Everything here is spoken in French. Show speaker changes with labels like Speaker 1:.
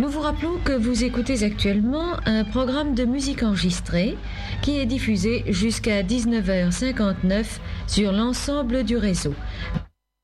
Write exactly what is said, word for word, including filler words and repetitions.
Speaker 1: Nous vous rappelons que vous écoutez actuellement un programme de musique enregistrée qui est diffusé jusqu'à dix-neuf heures cinquante-neuf sur l'ensemble du réseau.